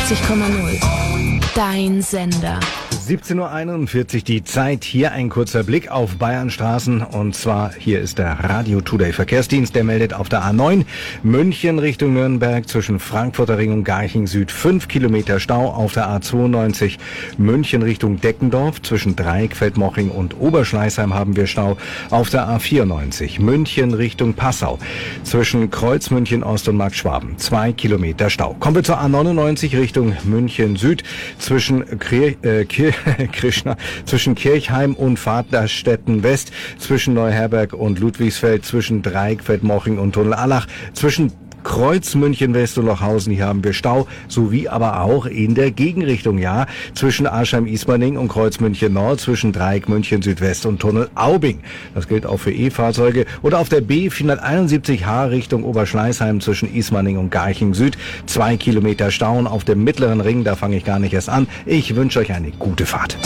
88,0. Dein Sender. 17:41 Uhr die Zeit. Hier ein kurzer Blick auf Bayernstraßen. Und zwar hier ist der Radio Today Verkehrsdienst. Der meldet auf der A9 München Richtung Nürnberg zwischen Frankfurter Ring und Garching Süd 5 Kilometer Stau. Auf der A92 München Richtung Deckendorf zwischen Dreieckfeld-Moching und Oberschleißheim haben wir Stau. Auf der A94 München Richtung Passau zwischen Kreuzmünchen Ost und Marktschwaben 2 Kilometer Stau. Kommen wir zur A99 Richtung München Süd zwischen zwischen Kirchheim und Vaterstetten West, zwischen Neuherberg und Ludwigsfeld, zwischen Dreieckfeld-Moching und Tunnel-Allach, zwischen Kreuz München West und Lochhausen, hier haben wir Stau, sowie aber auch in der Gegenrichtung, ja, zwischen Aschheim-Ismaning und Kreuz München Nord, zwischen Dreieck München Südwest und Tunnel Aubing. Das gilt auch für E-Fahrzeuge. Oder auf der B471H Richtung Oberschleißheim zwischen Ismaning und Garching Süd 2 Kilometer Stau. Und auf dem mittleren Ring, da fange ich gar nicht erst an. Ich wünsche euch eine gute Fahrt.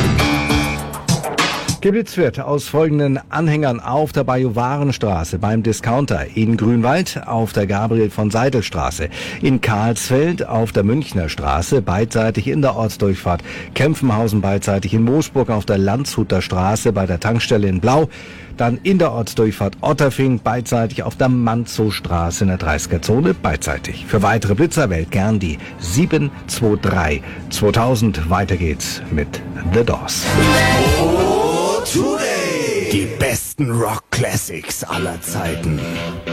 Geblitzt wird aus folgenden Anhängern auf der Bajuwarenstraße beim Discounter, in Grünwald auf der Gabriel-von-Seidel-Straße, in Karlsfeld auf der Münchner Straße, beidseitig in der Ortsdurchfahrt Kempfenhausen, beidseitig in Moosburg auf der Landshuter Straße bei der Tankstelle in Blau, dann in der Ortsdurchfahrt Otterfing, beidseitig auf der Manzow-Straße in der 30er-Zone, beidseitig. Für weitere Blitzer wählt gern die 723 2000. Weiter geht's mit The Doors. Today. Die besten Rock-Classics aller Zeiten.